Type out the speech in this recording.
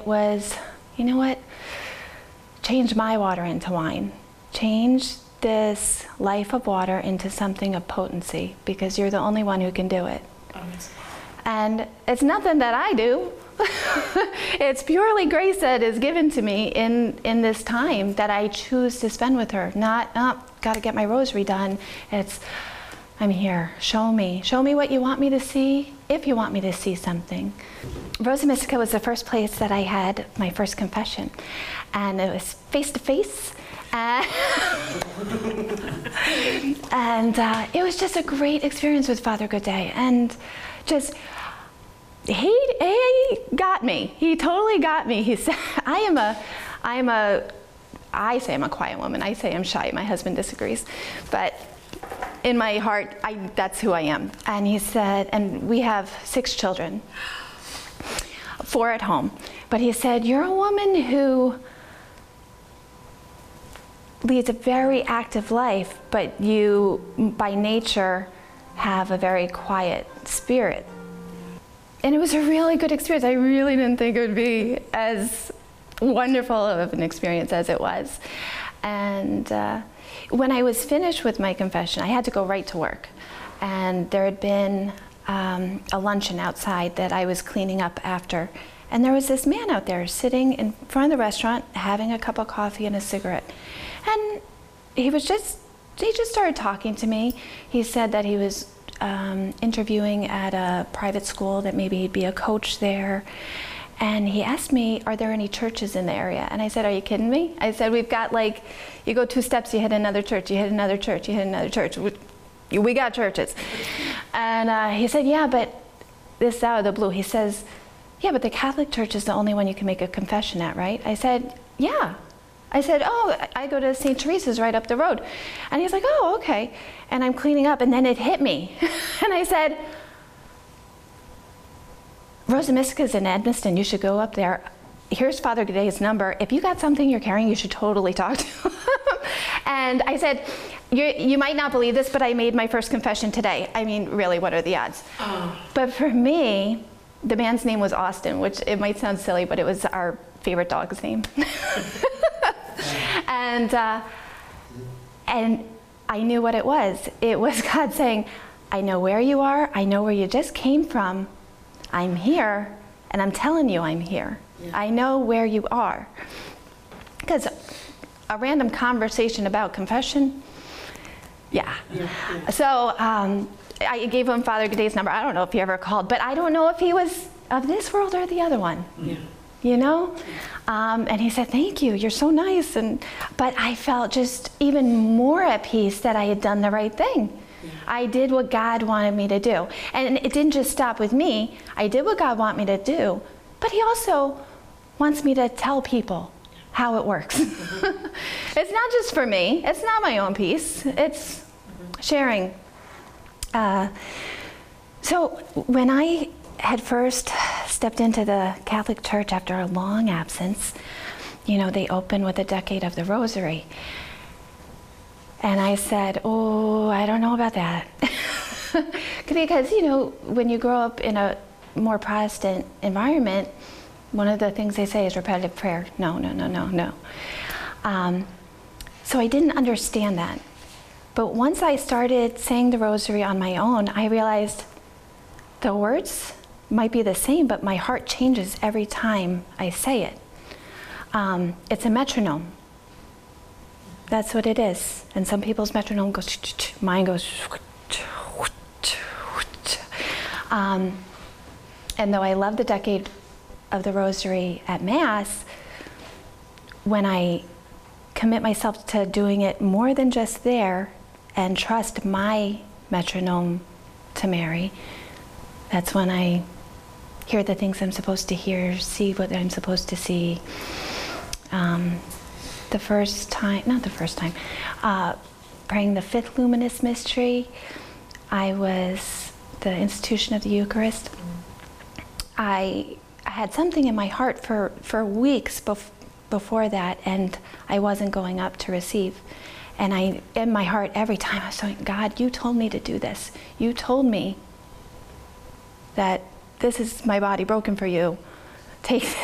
it was, you know what? Change my water into wine. Change this life of water into something of potency, because you're the only one who can do it. And it's nothing that I do. It's purely grace that is given to me in this time that I choose to spend with her. Not, got to get my rosary done. It's, I'm here. Show me what you want me to see, if you want me to see something. Rosa Mystica was the first place that I had my first confession. And it was face to face. And it was just a great experience with Father Godet. And just, he got me. He totally got me. He said, I say I'm a quiet woman. I say I'm shy. My husband disagrees. But in my heart, that's who I am. And he said, and we have 6 children, 4 at home. But he said, you're a woman who leads a very active life, but you, by nature, have a very quiet spirit. And it was a really good experience. I really didn't think it would be as wonderful of an experience as it was. And when I was finished with my confession, I had to go right to work. And there had been a luncheon outside that I was cleaning up after. And there was this man out there sitting in front of the restaurant, having a cup of coffee and a cigarette. And he just started talking to me. He said that he was interviewing at a private school, that maybe he'd be a coach there. And he asked me, are there any churches in the area? And I said, are you kidding me? I said, we've got, like, you go 2 steps, you hit another church, you hit another church, you hit another church. We got churches. And he said, yeah, but this is out of the blue. He says, yeah, but the Catholic Church is the only one you can make a confession at, right? I said, yeah. I said, oh, I go to St. Teresa's right up the road. And he's like, oh, okay. And I'm cleaning up, and then it hit me. And I said, Rosa Mystica's in Edmiston. You should go up there. Here's Father Godet's number. If you got something you're carrying, you should totally talk to him. And I said, you might not believe this, but I made my first confession today. I mean, really, what are the odds? Oh. But for me, the man's name was Austin, which it might sound silly, but it was our favorite dog's name. And I knew what it was. It was God saying, I know where you are. I know where you just came from. I'm here, and I'm telling you I'm here. Yeah. I know where you are. Because a random conversation about confession, yeah. So I gave him Father Godet's number. I don't know if he ever called, but I don't know if he was of this world or the other one. Yeah. You know? And he said, thank you, you're so nice. But I felt just even more at peace that I had done the right thing. Yeah. I did what God wanted me to do. And it didn't just stop with me. I did what God wanted me to do, but he also wants me to tell people how it works. It's not just for me. It's not my own peace. It's sharing. So when I had first stepped into the Catholic Church after a long absence, you know, they opened with a decade of the Rosary. And I said, oh, I don't know about that. Because, you know, when you grow up in a more Protestant environment, one of the things they say is repetitive prayer. No. So I didn't understand that. But once I started saying the Rosary on my own, I realized the words might be the same, but my heart changes every time I say it. It's a metronome. That's what it is. And some people's metronome goes, mine goes. And though I love the decade of the Rosary at Mass, when I commit myself to doing it more than just there and trust my metronome to Mary, that's when I hear the things I'm supposed to hear, see what I'm supposed to see. Praying the 5th Luminous Mystery, I was the institution of the Eucharist. I had something in my heart for weeks before that, and I wasn't going up to receive. And in my heart, every time I was saying, God, you told me to do this. You told me that this is my body broken for you. Take